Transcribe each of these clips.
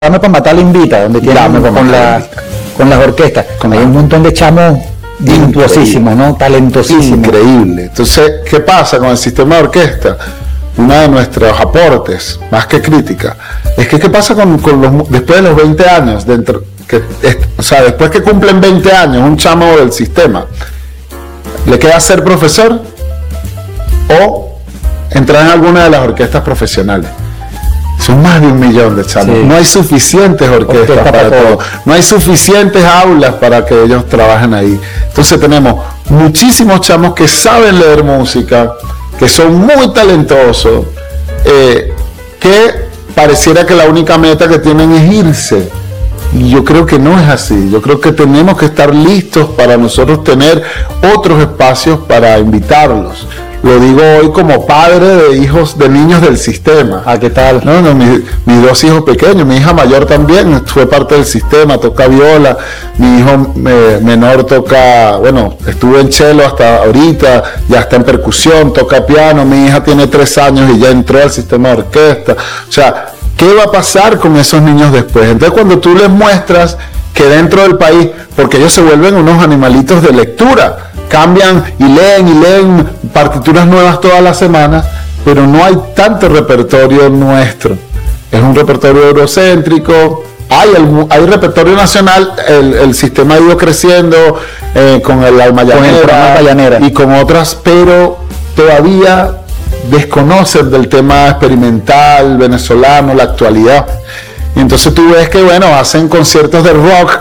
Dame para matar la invita, donde tienen con las orquestas. Hay un montón de chamos virtuosísimos, ¿no? Talentosísimos. Increíble. Entonces, ¿qué pasa con el sistema de orquesta? Uno de nuestros aportes, más que crítica, es que ¿qué pasa después de los 20 años? Después que cumplen 20 años, un chamo del sistema, ¿le queda ser profesor o entrar en alguna de las orquestas profesionales? Son más de 1 millón de chamos. Sí. No hay suficientes orquestas para todo. No hay suficientes aulas para que ellos trabajen ahí. Entonces tenemos muchísimos chamos que saben leer música, que son muy talentosos, que pareciera que la única meta que tienen es irse. Y yo creo que no es así. Yo creo que tenemos que estar listos para nosotros tener otros espacios para invitarlos. Lo digo hoy como padre de niños del sistema. ¿Qué tal? Mis 2 hijos pequeños, mi hija mayor también fue parte del sistema, toca viola, mi hijo menor toca, estuvo en cello hasta ahorita, ya está en percusión, toca piano, mi hija tiene 3 años y ya entró al sistema de orquesta. O sea, ¿qué va a pasar con esos niños después? Entonces cuando tú les muestras que dentro del país, porque ellos se vuelven unos animalitos de lectura, cambian y leen partituras nuevas todas las semanas, pero no hay tanto repertorio nuestro. Es un repertorio eurocéntrico, hay repertorio nacional, el sistema ha ido creciendo con el Alma Llanera y con otras, pero todavía desconocen del tema experimental venezolano, la actualidad. Y entonces tú ves que hacen conciertos de rock,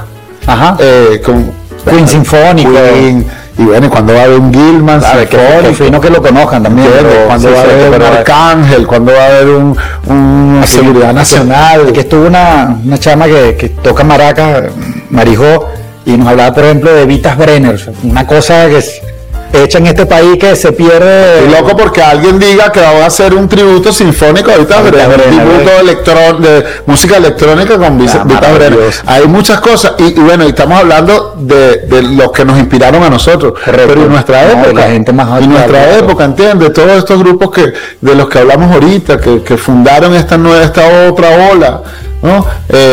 con Queen Sinfónico, y cuando va a haber un Gilman, no que lo conozcan también, cuando va a haber un Arcángel, cuando va a haber un Seguridad Nacional. Que estuvo una chama que toca maracas, Marijó, y nos hablaba, por ejemplo, de Vitas Brenner, una cosa que es hecha en este país que se pierde. Estoy loco porque alguien diga que va a hacer un tributo sinfónico a Vitas Brenner, un tributo de música electrónica con Vitas Brenner. Hay muchas cosas y estamos hablando de los que nos inspiraron a nosotros. Correcto. Pero en nuestra época, la gente más época, ¿entiendes? Todos estos grupos de los que hablamos ahorita, que fundaron esta otra ola, ¿no?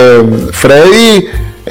Freddy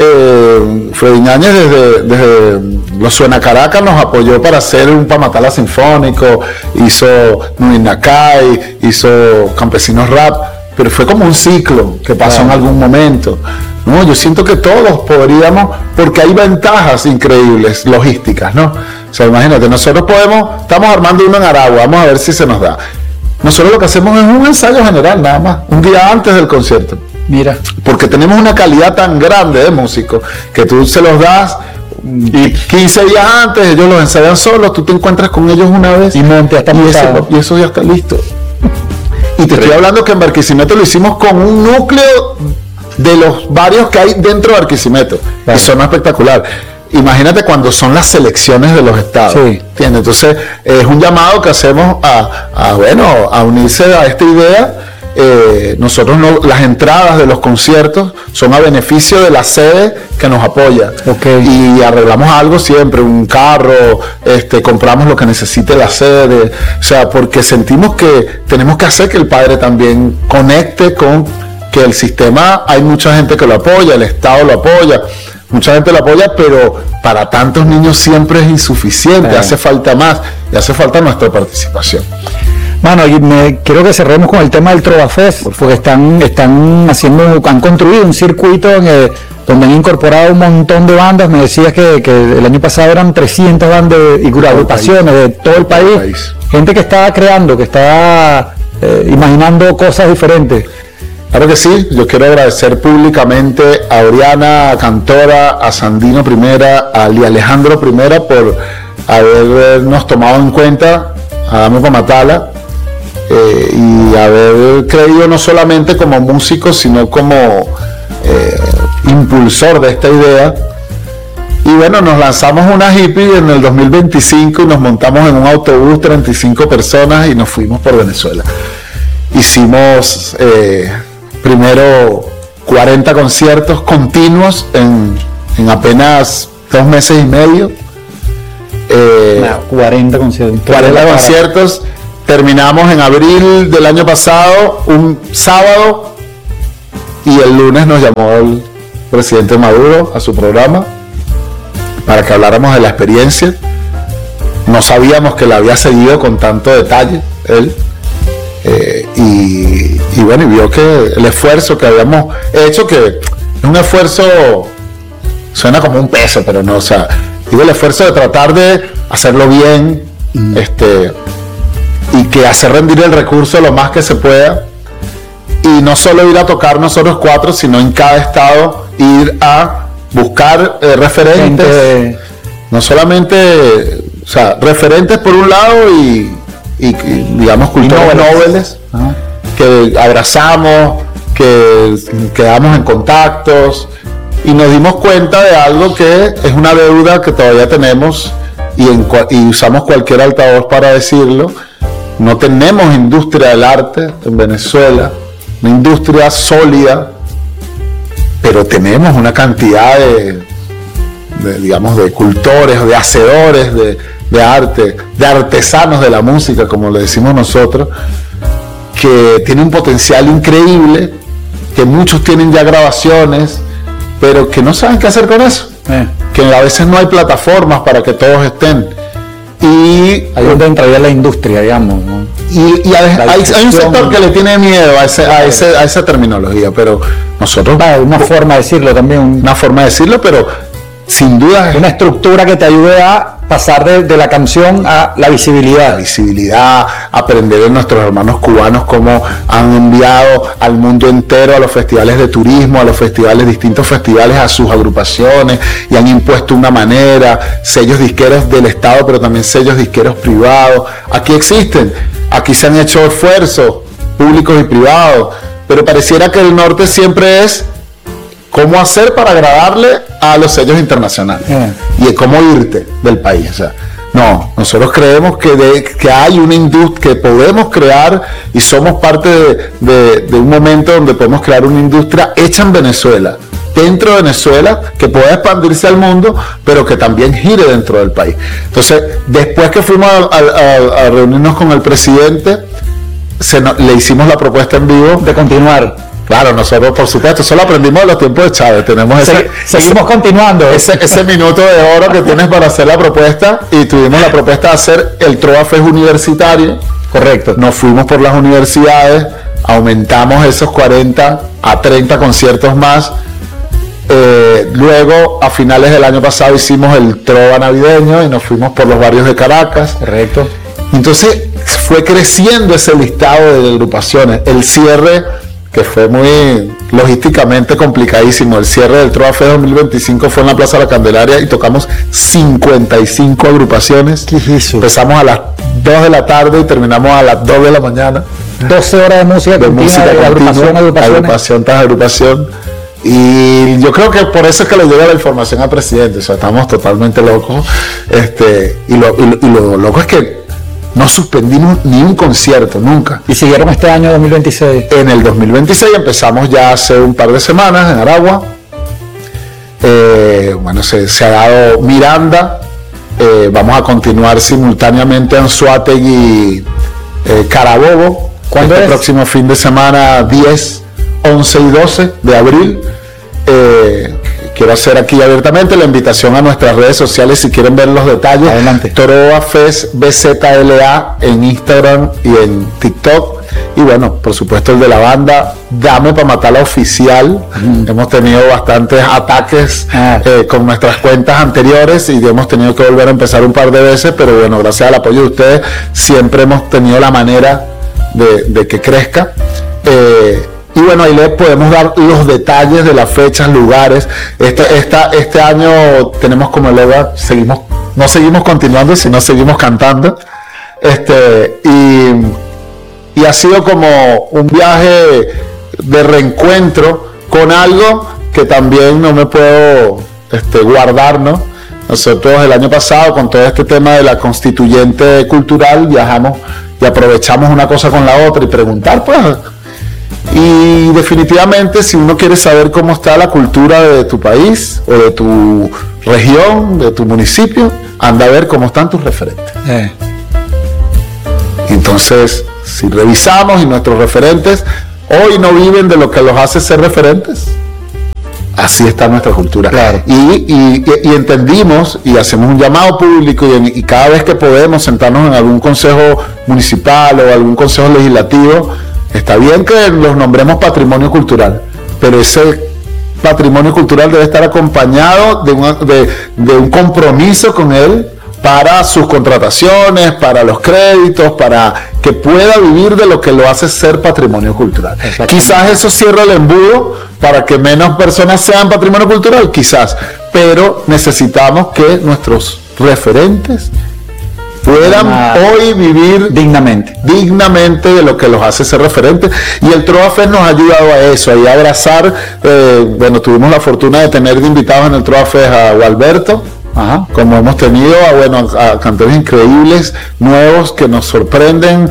Ñáñez desde los Suena Caracas nos apoyó para hacer un Pamatala sinfónico, hizo Nuinacay, hizo Campesinos Rap, pero fue como un ciclo que pasó en algún momento. No, yo siento que todos podríamos, porque hay ventajas increíbles, logísticas, ¿no? O sea, imagínate, nosotros estamos armando uno en Aragua, vamos a ver si se nos da. Nosotros lo que hacemos es un ensayo general nada más, un día antes del concierto. Mira, porque tenemos una calidad tan grande de músicos que tú se los das y 15 días antes ellos los ensayan solos, tú te encuentras con ellos una vez y eso ya está listo. Y te estoy hablando que en Barquisimeto lo hicimos con un núcleo de los varios que hay dentro de Barquisimeto, y son espectacular. Imagínate cuando son las selecciones de los estados. Sí. ¿Entiendes? Entonces es un llamado que hacemos a unirse a esta idea. Nosotros las entradas de los conciertos son a beneficio de la sede que nos apoya. Y arreglamos algo siempre, un carro, compramos lo que necesite la sede, o sea, porque sentimos que tenemos que hacer que el padre también conecte con que el sistema, hay mucha gente que lo apoya, el Estado lo apoya, mucha gente lo apoya, pero para tantos niños siempre es insuficiente, hace falta más y hace falta nuestra participación. Mano, quiero que cerremos con el tema del Trovafest, porque han construido un circuito donde han incorporado un montón de bandas. Me decías que el año pasado eran 300 bandas y agrupaciones de todo el país. Gente que está creando, que está imaginando cosas diferentes. Claro que sí, yo quiero agradecer públicamente a Oriana Cantora, a Sandino Primera, a Ali Alejandro Primera por habernos tomado en cuenta, a Dame Pamatala, y haber creído no solamente como músico, sino como impulsor de esta idea. Y nos lanzamos una hippie en el 2025 y nos montamos en un autobús, 35 personas, y nos fuimos por Venezuela. Hicimos primero 40 conciertos continuos en apenas 2 meses y medio. 40 conciertos. 40 conciertos. Terminamos en abril del año pasado, un sábado, Y el lunes nos llamó el presidente Maduro a su programa para que habláramos de la experiencia. No sabíamos que la había seguido con tanto detalle él. Y bueno, y vio que el esfuerzo que habíamos hecho, que es un esfuerzo, suena como un peso, pero no, o sea, digo, el esfuerzo de tratar de hacerlo bien, y que hacer rendir el recurso lo más que se pueda, y no solo ir a tocar nosotros 4, sino en cada estado ir a buscar referentes, no solamente, o sea, referentes por un lado y digamos cultores nobles, que abrazamos, que quedamos en contactos, y nos dimos cuenta de algo que es una deuda que todavía tenemos, y usamos cualquier altavoz para decirlo. No tenemos industria del arte en Venezuela, una industria sólida, pero tenemos una cantidad de cultores, de hacedores de arte, de artesanos de la música, como le decimos nosotros, que tiene un potencial increíble, que muchos tienen ya grabaciones, pero que no saben qué hacer con eso, que a veces no hay plataformas para que todos estén. Y ahí es donde entraría la industria, digamos, ¿no? Y hay un sector que le tiene miedo a esa terminología, pero nosotros... Una forma de decirlo también. Una forma de decirlo, pero sin duda... Una estructura que te ayude a pasar de la canción a la visibilidad. La visibilidad, aprender de nuestros hermanos cubanos cómo han enviado al mundo entero a los festivales de turismo, a los festivales, distintos festivales, a sus agrupaciones, y han impuesto una manera, sellos disqueros del Estado, pero también sellos disqueros privados. Aquí existen, aquí se han hecho esfuerzos públicos y privados, pero pareciera que el norte siempre es cómo hacer para agradarle a los sellos internacionales y cómo irte del país. O sea, no, nosotros creemos que hay una industria, que podemos crear, y somos parte de un momento donde podemos crear una industria hecha en Venezuela, dentro de Venezuela, que pueda expandirse al mundo, pero que también gire dentro del país. Entonces, después que fuimos a reunirnos con el presidente, le hicimos la propuesta en vivo de continuar. Claro, nosotros por supuesto, solo aprendimos de los tiempos de Chávez, tenemos seguimos continuando. Ese minuto de oro que tienes para hacer la propuesta, y tuvimos la propuesta de hacer el Trova Fest universitario. Correcto. Nos fuimos por las universidades, aumentamos esos 40 a 30 conciertos más. Luego, a finales del año pasado, hicimos el Trova navideño y nos fuimos por los barrios de Caracas. Correcto. Entonces fue creciendo ese listado de agrupaciones. El cierre, que fue muy logísticamente complicadísimo, el cierre del Trova Fest 2025 fue en la Plaza de la Candelaria y tocamos 55 agrupaciones. ¿Qué es eso? Empezamos a las 2 de la tarde y terminamos a las 2 de la mañana. 12 horas de música continua, agrupación tras agrupación. Y yo creo que por eso es que le llega la información al presidente. O sea, estamos totalmente locos. Y lo loco es que no suspendimos ni un concierto, nunca. ¿Y siguieron este año 2026? En el 2026 empezamos ya hace un par de semanas en Aragua. Se ha dado Miranda. Vamos a continuar simultáneamente en Anzoátegui, Carabobo. ¿Cuándo es? El próximo fin de semana, 10, 11 y 12 de abril. Quiero hacer aquí abiertamente la invitación a nuestras redes sociales si quieren ver los detalles. Adelante. Trova Fest BZLA en Instagram y en TikTok. Y bueno, por supuesto el de la banda Dame Pa' Matarla Oficial. Hemos tenido bastantes ataques con nuestras cuentas anteriores y hemos tenido que volver a empezar un par de veces, pero bueno, gracias al apoyo de ustedes siempre hemos tenido la manera de que crezca. Y bueno, ahí les podemos dar los detalles de las fechas, lugares. Este año tenemos como eslogan, no seguimos continuando, sino seguimos cantando. Y ha sido como un viaje de reencuentro con algo que también no me puedo guardar, ¿no? Nosotros el año pasado, con todo este tema de la constituyente cultural, viajamos y aprovechamos una cosa con la otra y preguntar, pues. Y definitivamente, si uno quiere saber cómo está la cultura de tu país o de tu región, de tu municipio, anda a ver cómo están tus referentes. Entonces, si revisamos y nuestros referentes hoy no viven de lo que los hace ser referentes. Así está nuestra cultura. Claro. Y entendimos y hacemos un llamado público y cada vez que podemos sentarnos en algún consejo municipal o algún consejo legislativo, está bien que los nombremos patrimonio cultural, pero ese patrimonio cultural debe estar acompañado de un compromiso con él para sus contrataciones, para los créditos, para que pueda vivir de lo que lo hace ser patrimonio cultural. Quizás eso cierra el embudo para que menos personas sean patrimonio cultural, quizás, pero necesitamos que nuestros referentes puedan hoy vivir dignamente de lo que los hace ser referentes, y el Trova Fest nos ha ayudado a eso, a abrazar. Bueno, tuvimos la fortuna de tener de invitados en el Trova Fest a Gualberto. Ajá. Como hemos tenido a cantores increíbles, nuevos, que nos sorprenden.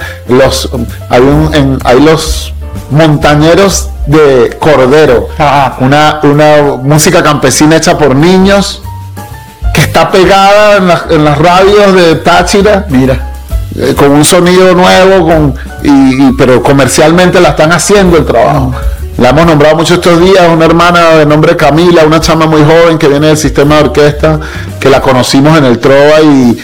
Hay los montañeros de Cordero, una música campesina hecha por niños, que está pegada en las radios de Táchira. Mira. Con un sonido nuevo, pero comercialmente la están haciendo el trabajo. La hemos nombrado mucho estos días, una hermana de nombre Camila, una chama muy joven que viene del sistema de orquesta, que la conocimos en el Trova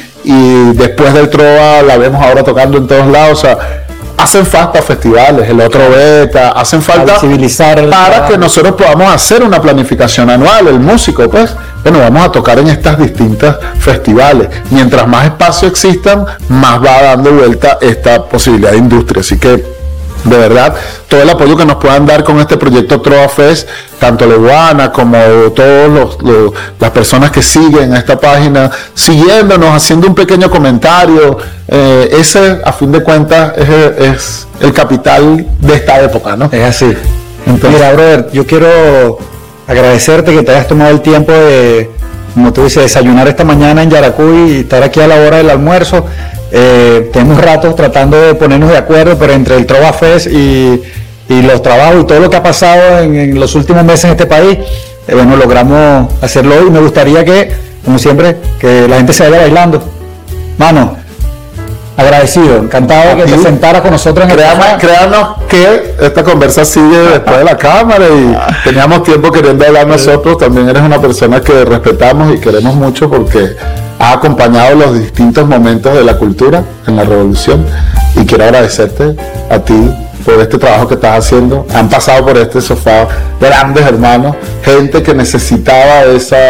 y después del Trova la vemos ahora tocando en todos lados. O sea, hacen falta festivales, el otro beta, hacen falta visibilizar para que nosotros podamos hacer una planificación anual. El músico, pues, bueno, vamos a tocar en estas distintas festivales. Mientras más espacios existan, más va dando vuelta esta posibilidad de industria. Así que, de verdad, todo el apoyo que nos puedan dar con este proyecto Trova Fest, tanto Leguana como todas las personas que siguen esta página, siguiéndonos, haciendo un pequeño comentario, ese, a fin de cuentas, es el capital de esta época, ¿no? Es así. Entonces, mira, brother, yo quiero agradecerte que te hayas tomado el tiempo de, como tú dices, desayunar esta mañana en Yaracuy y estar aquí a la hora del almuerzo. Tenemos rato tratando de ponernos de acuerdo, pero entre el Trova Fest y los trabajos y todo lo que ha pasado en los últimos meses en este país, bueno, logramos hacerlo hoy. Me gustaría que, como siempre, que la gente se vaya bailando. Mano, agradecido, encantado que te sentaras con nosotros en créanos que esta conversa sigue después de la cámara y teníamos tiempo queriendo hablar nosotros. También eres una persona que respetamos y queremos mucho porque has acompañado los distintos momentos de la cultura en la revolución, y quiero agradecerte a ti por este trabajo que estás haciendo. Han pasado por este sofá grandes hermanos, gente que necesitaba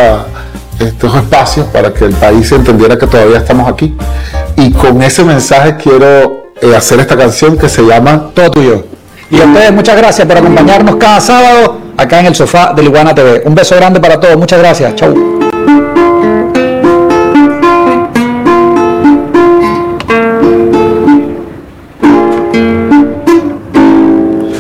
estos espacios para que el país entendiera que todavía estamos aquí, y con ese mensaje quiero hacer esta canción que se llama Todo Tuyo. Y a ustedes, muchas gracias por acompañarnos cada sábado acá en el sofá de Leguana TV. Un beso grande para todos, muchas gracias, chau.